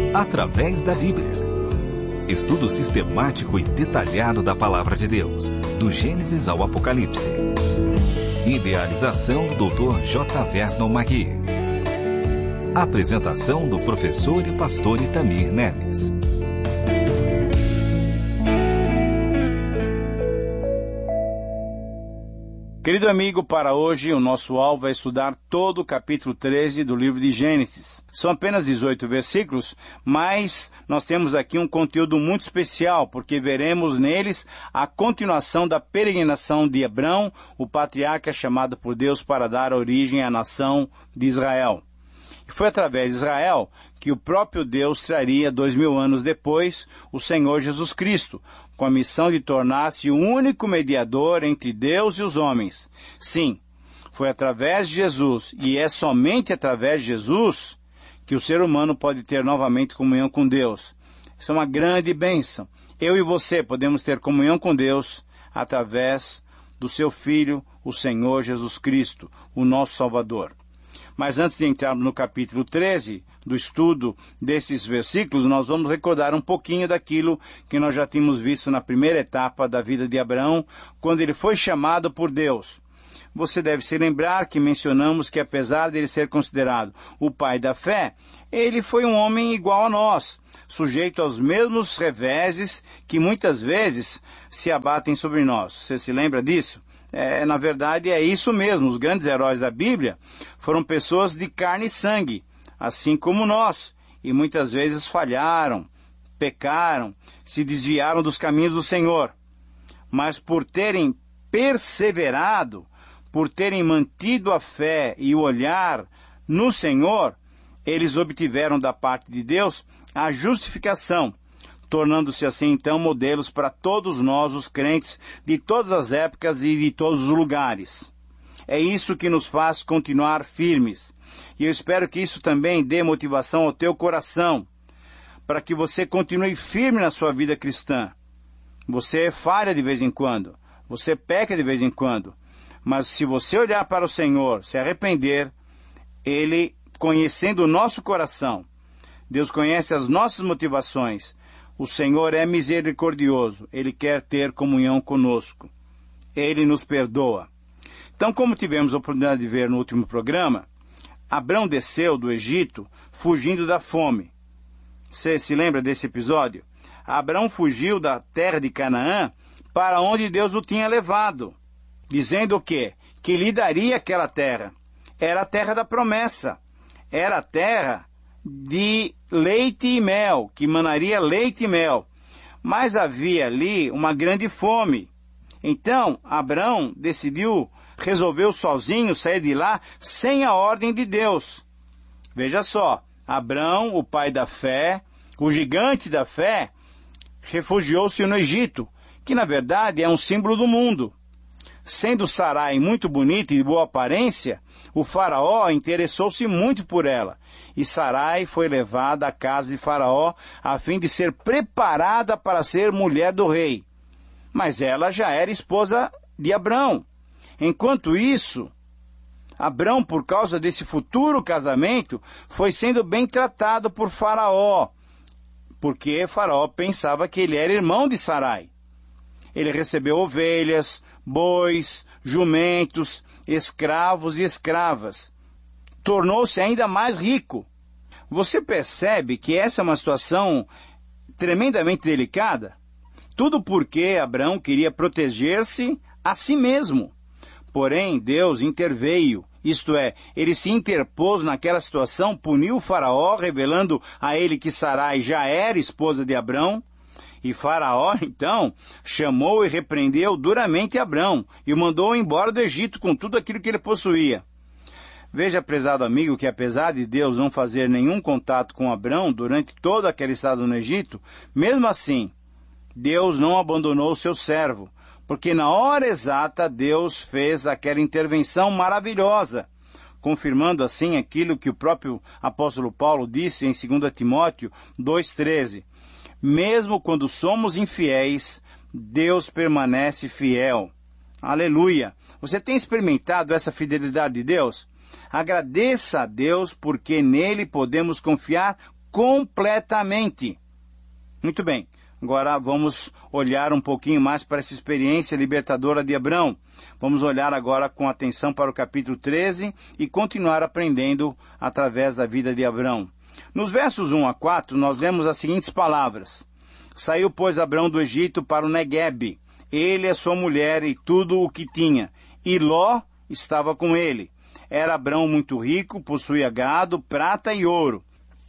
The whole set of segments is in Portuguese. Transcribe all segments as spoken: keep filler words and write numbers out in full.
através da Bíblia. Estudo sistemático e detalhado da Palavra de Deus, do Gênesis ao Apocalipse. Idealização do doutor J. Vernon Magui. Apresentação do professor e pastor Itamir Neves. Querido amigo, para hoje o nosso alvo é estudar todo o capítulo treze do livro de Gênesis. São apenas dezoito versículos, mas nós temos aqui um conteúdo muito especial, porque veremos neles a continuação da peregrinação de Abrão, o patriarca chamado por Deus para dar origem à nação de Israel. E foi através de Israel que o próprio Deus traria, dois mil anos depois, o Senhor Jesus Cristo, com a missão de tornar-se o único mediador entre Deus e os homens. Sim, foi através de Jesus, e é somente através de Jesus, que o ser humano pode ter novamente comunhão com Deus. Isso é uma grande bênção. Eu e você podemos ter comunhão com Deus através do seu Filho, o Senhor Jesus Cristo, o nosso Salvador. Mas antes de entrarmos no capítulo treze, do estudo desses versículos, nós vamos recordar um pouquinho daquilo que nós já tínhamos visto na primeira etapa da vida de Abraão, quando ele foi chamado por Deus. Você deve se lembrar que mencionamos que apesar de ele ser considerado o pai da fé, ele foi um homem igual a nós, sujeito aos mesmos reveses que muitas vezes se abatem sobre nós. Você se lembra disso? É, na verdade é isso mesmo, os grandes heróis da Bíblia foram pessoas de carne e sangue, assim como nós, e muitas vezes falharam, pecaram, se desviaram dos caminhos do Senhor. Mas por terem perseverado, por terem mantido a fé e o olhar no Senhor, eles obtiveram da parte de Deus a justificação, tornando-se assim então modelos para todos nós, os crentes, de todas as épocas e de todos os lugares. É isso que nos faz continuar firmes. E eu espero que isso também dê motivação ao teu coração, para que você continue firme na sua vida cristã. Você falha de vez em quando, você peca de vez em quando, mas se você olhar para o Senhor, se arrepender, Ele, conhecendo o nosso coração, Deus conhece as nossas motivações, o Senhor é misericordioso, Ele quer ter comunhão conosco, Ele nos perdoa. Então, como tivemos a oportunidade de ver no último programa, Abrão desceu do Egito fugindo da fome. Você se lembra desse episódio? Abrão fugiu da terra de Canaã para onde Deus o tinha levado, dizendo o quê? Que lhe daria aquela terra. Era a terra da promessa, era a terra de leite e mel, que manaria leite e mel. Mas havia ali uma grande fome. Então, Abrão decidiu, resolveu sozinho sair de lá sem a ordem de Deus. Veja só, Abrão, o pai da fé, o gigante da fé, refugiou-se no Egito, que na verdade é um símbolo do mundo. Sendo Sarai muito bonita e de boa aparência, o faraó interessou-se muito por ela, e Sarai foi levada à casa de Faraó a fim de ser preparada para ser mulher do rei. Mas ela já era esposa de Abrão. Enquanto isso, Abrão, por causa desse futuro casamento, foi sendo bem tratado por Faraó, porque Faraó pensava que ele era irmão de Sarai. Ele recebeu ovelhas, bois, jumentos, escravos e escravas. Tornou-se ainda mais rico. Você percebe que essa é uma situação tremendamente delicada? Tudo porque Abrão queria proteger-se a si mesmo. Porém, Deus interveio, isto é, ele se interpôs naquela situação, puniu o Faraó, revelando a ele que Sarai já era esposa de Abrão. E Faraó, então, chamou e repreendeu duramente Abrão e o mandou embora do Egito com tudo aquilo que ele possuía. Veja, prezado amigo, que apesar de Deus não fazer nenhum contato com Abrão durante todo aquele estado no Egito, mesmo assim, Deus não abandonou o seu servo, porque na hora exata Deus fez aquela intervenção maravilhosa, confirmando assim aquilo que o próprio apóstolo Paulo disse em dois Timóteo dois, treze. Mesmo quando somos infiéis, Deus permanece fiel. Aleluia! Você tem experimentado essa fidelidade de Deus? Agradeça a Deus porque nele podemos confiar completamente. Muito bem. Agora vamos olhar um pouquinho mais para essa experiência libertadora de Abrão. Vamos olhar agora com atenção para o capítulo treze e continuar aprendendo através da vida de Abrão. Nos versos um a quatro, nós lemos as seguintes palavras. Saiu, pois, Abrão do Egito para o Neguebe, ele e sua mulher e tudo o que tinha, e Ló estava com ele. Era Abrão muito rico, possuía gado, prata e ouro.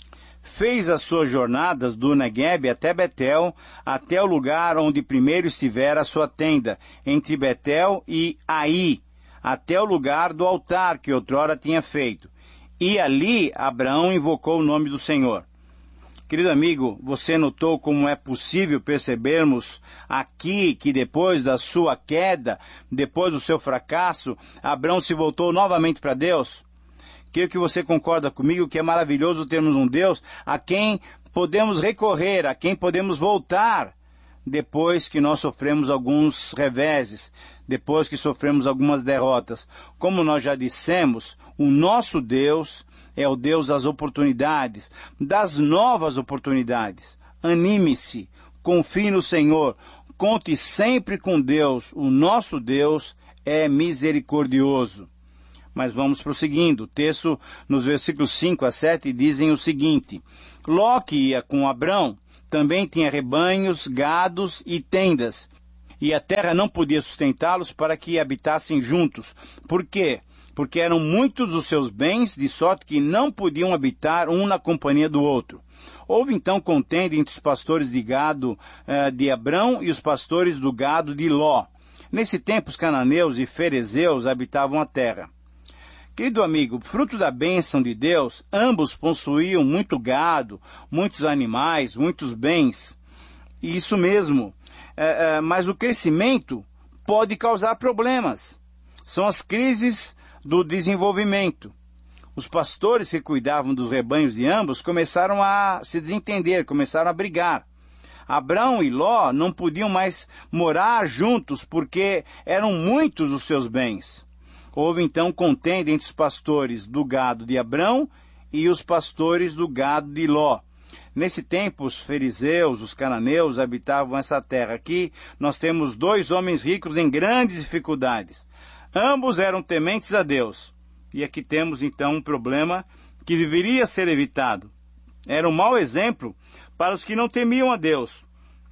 Fez as suas jornadas do Neguebe até Betel, até o lugar onde primeiro estivera a sua tenda, entre Betel e Ai, até o lugar do altar que outrora tinha feito. E ali Abraão invocou o nome do Senhor. Querido amigo, você notou como é possível percebermos aqui que depois da sua queda, depois do seu fracasso, Abrão se voltou novamente para Deus? Creio que você concorda comigo que é maravilhoso termos um Deus a quem podemos recorrer, a quem podemos voltar depois que nós sofremos alguns reveses, depois que sofremos algumas derrotas. Como nós já dissemos, o nosso Deus é o Deus das oportunidades, das novas oportunidades. Anime-se, confie no Senhor, conte sempre com Deus. O nosso Deus é misericordioso. Mas vamos prosseguindo. O texto, nos versículos cinco a sete, dizem o seguinte. Ló, que ia com Abrão, também tinha rebanhos, gados e tendas, e a terra não podia sustentá-los para que habitassem juntos. Por quê? Porque eram muitos os seus bens, de sorte que não podiam habitar um na companhia do outro. Houve então contenda entre os pastores de gado eh, de Abrão e os pastores do gado de Ló. Nesse tempo os cananeus e ferezeus habitavam a terra. Querido amigo, fruto da bênção de Deus, ambos possuíam muito gado, muitos animais, muitos bens. Isso mesmo, é, é, mas o crescimento pode causar problemas. São as crises do desenvolvimento. Os pastores que cuidavam dos rebanhos de ambos começaram a se desentender, começaram a brigar. Abrão e Ló não podiam mais morar juntos porque eram muitos os seus bens. Houve então contenda entre os pastores do gado de Abrão e os pastores do gado de Ló. Nesse tempo, os fariseus, os cananeus, habitavam essa terra. Aqui nós temos dois homens ricos em grandes dificuldades. Ambos eram tementes a Deus. E aqui temos então um problema que deveria ser evitado. Era um mau exemplo para os que não temiam a Deus,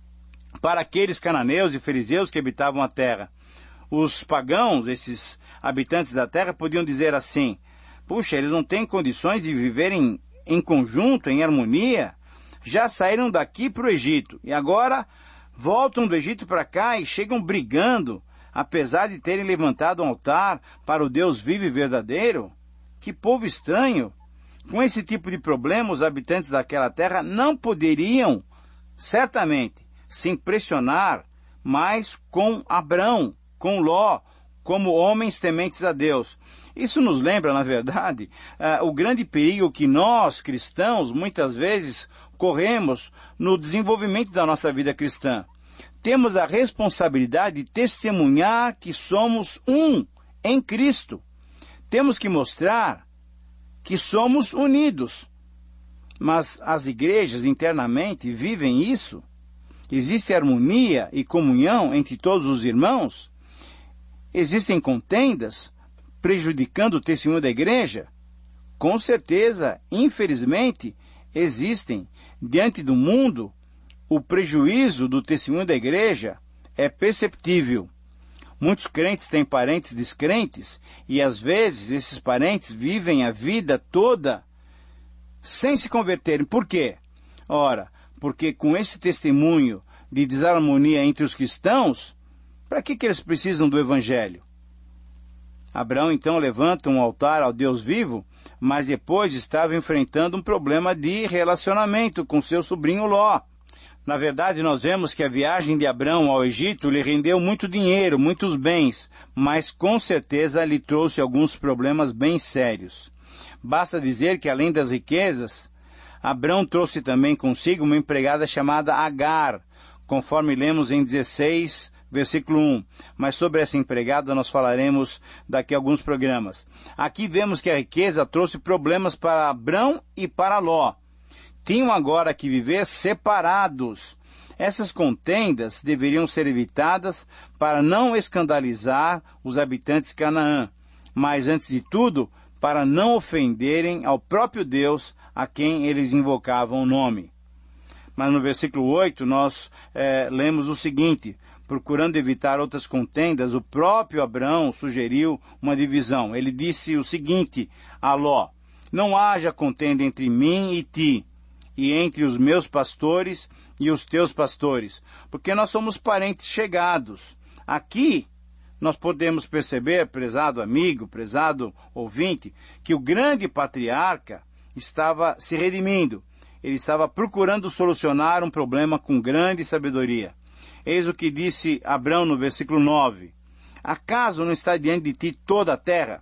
para aqueles cananeus e fariseus que habitavam a terra. Os pagãos, esses habitantes da terra, podiam dizer assim, puxa, eles não têm condições de viverem em conjunto, em harmonia, já saíram daqui para o Egito, e agora voltam do Egito para cá e chegam brigando, apesar de terem levantado um altar para o Deus vivo e verdadeiro. Que povo estranho! Com esse tipo de problema, os habitantes daquela terra não poderiam, certamente, se impressionar mais com Abrão, com Ló, como homens tementes a Deus. Isso nos lembra, na verdade, uh, o grande perigo que nós, cristãos, muitas vezes corremos no desenvolvimento da nossa vida cristã. Temos a responsabilidade de testemunhar que somos um em Cristo. Temos que mostrar que somos unidos. Mas as igrejas internamente vivem isso? Existe harmonia e comunhão entre todos os irmãos? Existem contendas prejudicando o testemunho da igreja? Com certeza, infelizmente, existem. Diante do mundo, o prejuízo do testemunho da igreja é perceptível. Muitos crentes têm parentes descrentes e, às vezes, esses parentes vivem a vida toda sem se converterem. Por quê? Ora, porque com esse testemunho de desarmonia entre os cristãos, para que, que eles precisam do Evangelho? Abraão então levanta um altar ao Deus vivo, mas depois estava enfrentando um problema de relacionamento com seu sobrinho Ló. Na verdade, nós vemos que a viagem de Abrão ao Egito lhe rendeu muito dinheiro, muitos bens, mas com certeza lhe trouxe alguns problemas bem sérios. Basta dizer que, além das riquezas, Abrão trouxe também consigo uma empregada chamada Agar, conforme lemos em dezesseis, versículo um. Mas sobre essa empregada nós falaremos daqui a alguns programas. Aqui vemos que a riqueza trouxe problemas para Abrão e para Ló. tinham agora que viver separados. Essas contendas deveriam ser evitadas para não escandalizar os habitantes de Canaã, mas, antes de tudo, para não ofenderem ao próprio Deus a quem eles invocavam o nome. Mas no versículo oito nós é, lemos o seguinte: procurando evitar outras contendas, o próprio Abrão sugeriu uma divisão. Ele disse o seguinte a Ló: não haja contenda entre mim e ti, e entre os meus pastores e os teus pastores, porque nós somos parentes chegados. Aqui nós podemos perceber, prezado amigo, prezado ouvinte, que o grande patriarca estava se redimindo. Ele estava procurando solucionar um problema com grande sabedoria. Eis o que disse Abrão no versículo nove: acaso não está diante de ti toda a terra?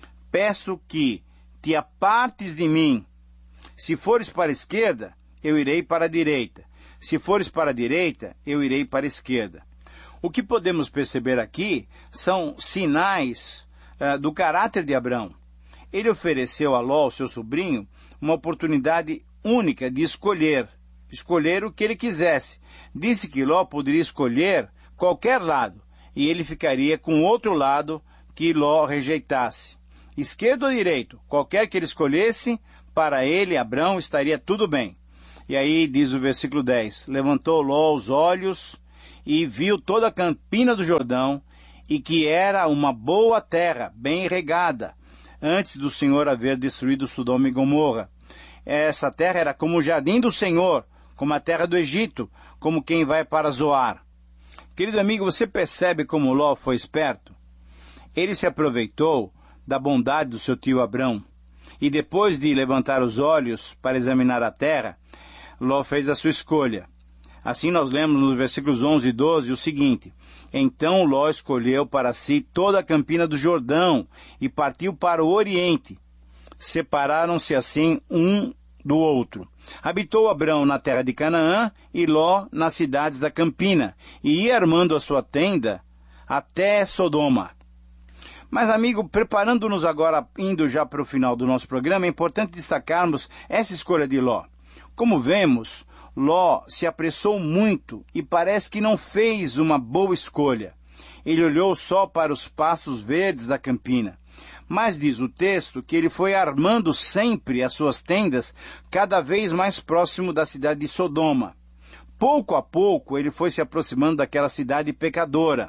Peço que te apartes de mim. Se fores para a esquerda, eu irei para a direita. Se fores para a direita, eu irei para a esquerda. O que podemos perceber aqui são sinais uh, do caráter de Abrão. Ele ofereceu a Ló, seu sobrinho, uma oportunidade única de escolher, escolher o que ele quisesse. Disse que Ló poderia escolher qualquer lado, e ele ficaria com outro lado que Ló rejeitasse. Esquerdo ou direito, qualquer que ele escolhesse, para ele, Abrão, estaria tudo bem. E aí diz o versículo dez, levantou Ló os olhos e viu toda a campina do Jordão, e que era uma boa terra, bem regada, antes do Senhor haver destruído Sodoma e Gomorra. Essa terra era como o jardim do Senhor, como a terra do Egito, como quem vai para Zoar. Querido amigo, você percebe como Ló foi esperto? Ele se aproveitou da bondade do seu tio Abrão, e depois de levantar os olhos para examinar a terra, Ló fez a sua escolha. Assim nós lemos nos versículos onze e doze o seguinte: então Ló escolheu para si toda a campina do Jordão e partiu para o oriente. Separaram-se assim um do outro. Habitou Abrão na terra de Canaã e Ló nas cidades da campina, e ia armando a sua tenda até Sodoma. Mas, amigo, preparando-nos agora, indo já para o final do nosso programa, é importante destacarmos essa escolha de Ló. Como vemos, Ló se apressou muito e parece que não fez uma boa escolha. Ele olhou só para os pastos verdes da campina. Mas diz o texto que ele foi armando sempre as suas tendas cada vez mais próximo da cidade de Sodoma. Pouco a pouco ele foi se aproximando daquela cidade pecadora.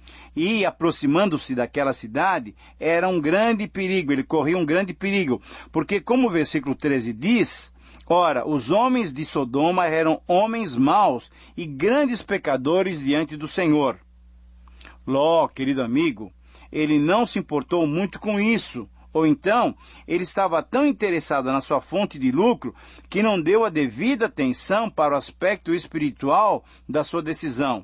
E, aproximando-se daquela cidade, era um grande perigo, ele corria um grande perigo, porque, como o versículo treze diz, ora, os homens de Sodoma eram homens maus e grandes pecadores diante do Senhor. Ló, querido amigo, ele não se importou muito com isso, ou então, ele estava tão interessado na sua fonte de lucro que não deu a devida atenção para o aspecto espiritual da sua decisão.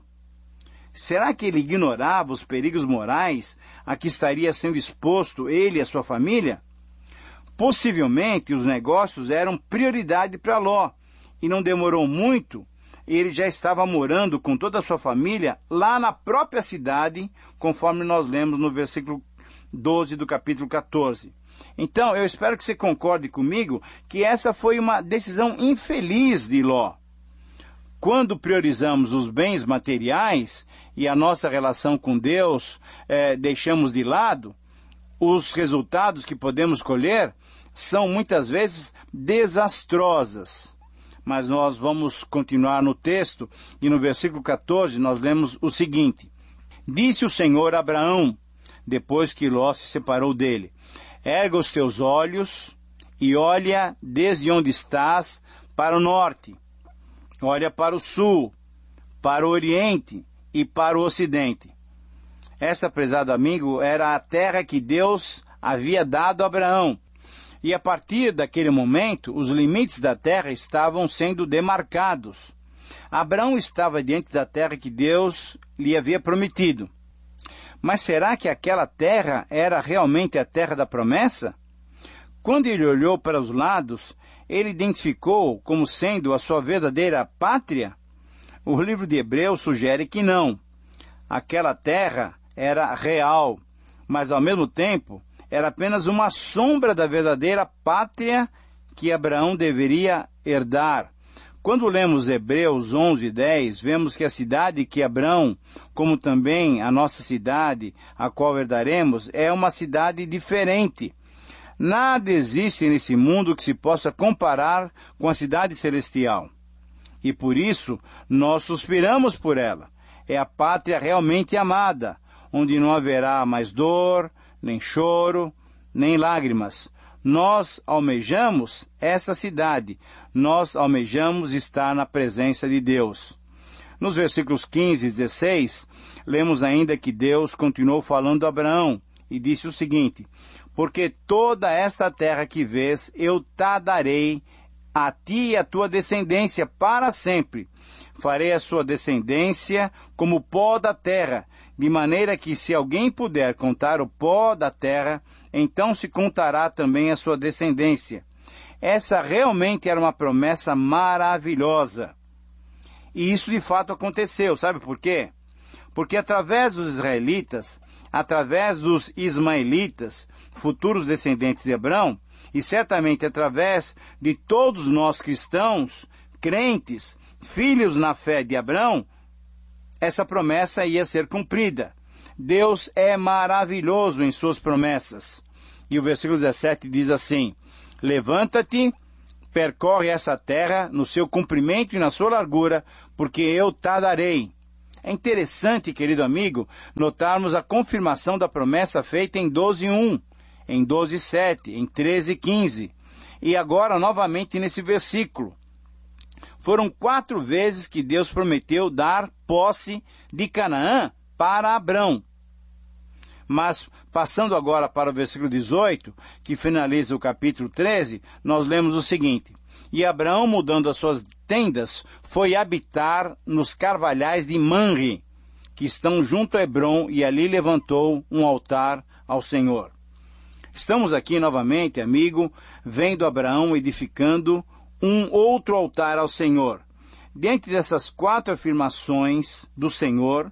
Será que ele ignorava os perigos morais a que estaria sendo exposto ele e a sua família? Possivelmente os negócios eram prioridade para Ló, e não demorou muito, ele já estava morando com toda a sua família lá na própria cidade, conforme nós lemos no versículo doze do capítulo quatorze. Então, eu espero que você concorde comigo que essa foi uma decisão infeliz de Ló. Quando priorizamos os bens materiais e a nossa relação com Deus eh, deixamos de lado, os resultados que podemos colher são muitas vezes desastrosas. Mas nós vamos continuar no texto e no versículo quatorze nós lemos o seguinte: disse o Senhor a Abraão, depois que Ló se separou dele: erga os teus olhos e olha desde onde estás para o norte. Olha para o sul, para o oriente e para o ocidente. Essa, prezado amigo, era a terra que Deus havia dado a Abraão. E a partir daquele momento, os limites da terra estavam sendo demarcados. Abraão estava diante da terra que Deus lhe havia prometido. Mas será que aquela terra era realmente a terra da promessa? Quando ele olhou para os lados, ele identificou como sendo a sua verdadeira pátria? O livro de Hebreus sugere que não. Aquela terra era real, mas ao mesmo tempo era apenas uma sombra da verdadeira pátria que Abraão deveria herdar. Quando lemos Hebreus onze, dez, vemos que a cidade que Abrão, como também a nossa cidade, a qual herdaremos, é uma cidade diferente. Nada existe nesse mundo que se possa comparar com a cidade celestial. E por isso, nós suspiramos por ela. É a pátria realmente amada, onde não haverá mais dor, nem choro, nem lágrimas. Nós almejamos essa cidade. Nós almejamos estar na presença de Deus. Nos versículos quinze e dezesseis, lemos ainda que Deus continuou falando a Abraão e disse o seguinte: porque toda esta terra que vês, eu te darei a ti e a tua descendência para sempre. Farei a sua descendência como o pó da terra, de maneira que se alguém puder contar o pó da terra, então se contará também a sua descendência. Essa realmente era uma promessa maravilhosa. E isso de fato aconteceu, sabe por quê? Porque através dos israelitas, através dos ismaelitas, futuros descendentes de Abrão, e certamente através de todos nós cristãos, crentes, filhos na fé de Abrão, essa promessa ia ser cumprida. Deus é maravilhoso em suas promessas. E o versículo dezessete diz assim: levanta-te, percorre essa terra no seu comprimento e na sua largura, porque eu te darei. É interessante, querido amigo, notarmos a confirmação da promessa feita em doze, um, em doze, sete, em treze, quinze, e agora novamente nesse versículo. Foram quatro vezes que Deus prometeu dar posse de Canaã para Abrão. Mas, passando agora para o versículo dezoito, que finaliza o capítulo treze, nós lemos o seguinte: e Abraão, mudando as suas tendas, foi habitar nos carvalhais de Manre, que estão junto a Hebrom, e ali levantou um altar ao Senhor. Estamos aqui novamente, amigo, vendo Abraão edificando um outro altar ao Senhor. Diante dessas quatro afirmações do Senhor,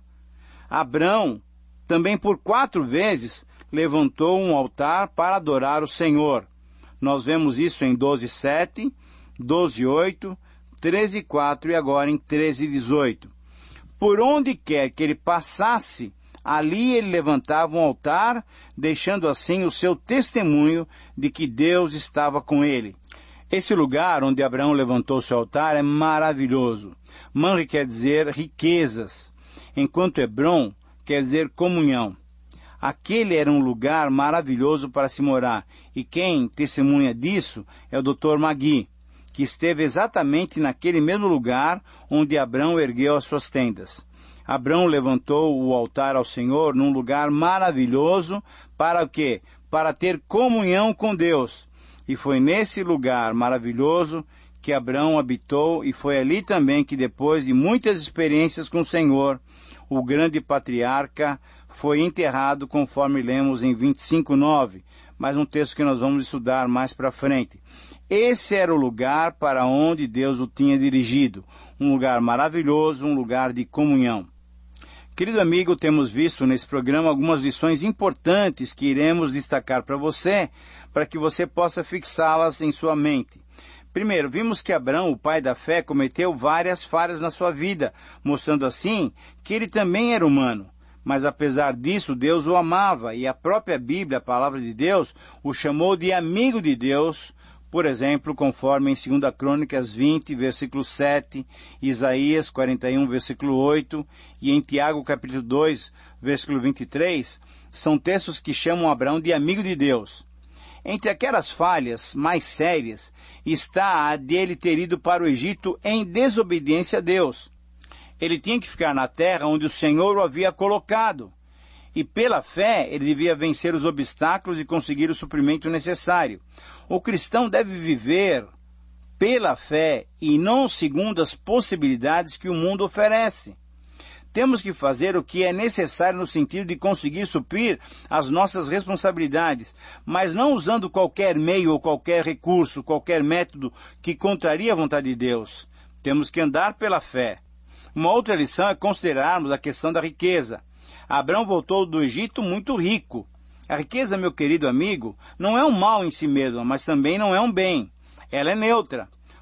Abraão também por quatro vezes levantou um altar para adorar o Senhor. Nós vemos isso em doze, sete, doze, oito, treze, quatro e agora em treze, dezoito. Por onde quer que ele passasse, ali ele levantava um altar, deixando assim o seu testemunho de que Deus estava com ele. Esse lugar onde Abraão levantou seu altar é maravilhoso. Manre quer dizer riquezas, enquanto Hebrom quer dizer comunhão. Aquele era um lugar maravilhoso para se morar, e quem testemunha disso é o doutor Magui, que esteve exatamente naquele mesmo lugar onde Abrão ergueu as suas tendas. Abrão levantou o altar ao Senhor num lugar maravilhoso, para o quê? Para ter comunhão com Deus. E foi nesse lugar maravilhoso que Abrão habitou, e foi ali também que, depois de muitas experiências com o Senhor, o grande patriarca foi enterrado, conforme lemos em vinte e cinco, nove, mas um texto que nós vamos estudar mais para frente. Esse era o lugar para onde Deus o tinha dirigido, um lugar maravilhoso, um lugar de comunhão. Querido amigo, temos visto nesse programa algumas lições importantes que iremos destacar para você, para que você possa fixá-las em sua mente. Primeiro, vimos que Abrão, o pai da fé, cometeu várias falhas na sua vida, mostrando assim que ele também era humano. Mas apesar disso, Deus o amava, e a própria Bíblia, a palavra de Deus, o chamou de amigo de Deus, por exemplo, conforme em segunda Crônicas vinte, versículo sete, Isaías quarenta e um, versículo oito, e em Tiago capítulo dois, versículo vinte e três, são textos que chamam Abrão de amigo de Deus. Entre aquelas falhas mais sérias está a de ele ter ido para o Egito em desobediência a Deus. Ele tinha que ficar na terra onde o Senhor o havia colocado. E pela fé ele devia vencer os obstáculos e conseguir o suprimento necessário. O cristão deve viver pela fé e não segundo as possibilidades que o mundo oferece. Temos que fazer o que é necessário no sentido de conseguir suprir as nossas responsabilidades, mas não usando qualquer meio ou qualquer recurso, qualquer método que contraria a vontade de Deus. Temos que andar pela fé. Uma outra lição é considerarmos a questão da riqueza. Abrão voltou do Egito muito rico. A riqueza, meu querido amigo, não é um mal em si mesma, mas também não é um bem. Ela é neutra.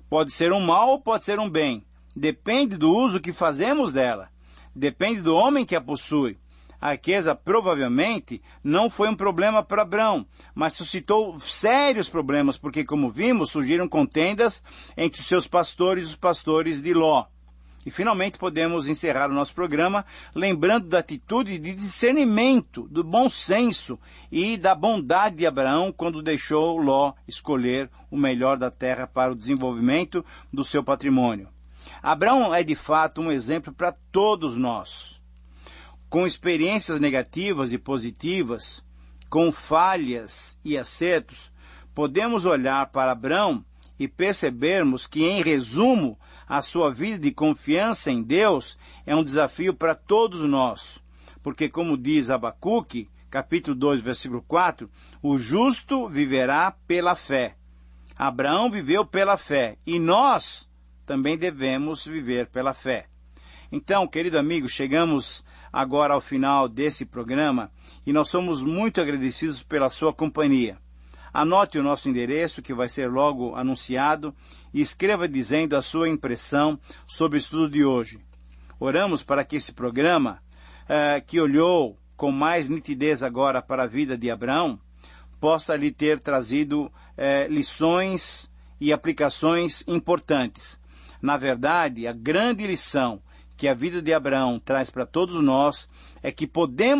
Pode ser um mal ou pode ser um bem. Depende do uso que fazemos dela. Depende do homem que a possui. A riqueza provavelmente não foi um problema para Abrão, mas suscitou sérios problemas, porque, como vimos, surgiram contendas entre os seus pastores e os pastores de Ló. E, finalmente, podemos encerrar o nosso programa lembrando da atitude de discernimento, do bom senso e da bondade de Abraão quando deixou Ló escolher o melhor da terra para o desenvolvimento do seu patrimônio. Abraão é, de fato, um exemplo para todos nós. Com experiências negativas e positivas, com falhas e acertos, podemos olhar para Abraão e percebermos que, em resumo, a sua vida de confiança em Deus é um desafio para todos nós. Porque, como diz Abacuque, capítulo dois, versículo quatro, o justo viverá pela fé. Abraão viveu pela fé e nós também devemos viver pela fé. Então, querido amigo, chegamos agora ao final desse programa e nós somos muito agradecidos pela sua companhia. Anote o nosso endereço, que vai ser logo anunciado, e escreva dizendo a sua impressão sobre o estudo de hoje. Oramos para que esse programa, eh, que olhou com mais nitidez agora para a vida de Abraão, possa lhe ter trazido eh, lições e aplicações importantes. Na verdade, a grande lição que a vida de Abraão traz para todos nós é que podemos